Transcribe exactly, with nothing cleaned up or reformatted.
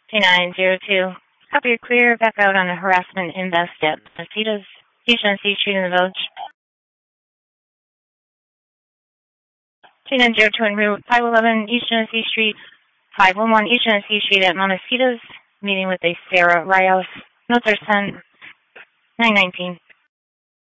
two nine zero two. Copy, you're clear. Back out on a harassment invest at Mosquitoes, East Genesee Street in the Village. two nine zero two en route, five eleven East Genesee Street, five one one East Genesee Street at Montecitos, meeting with a Sarah Rios. Notes are sent nine nineteen.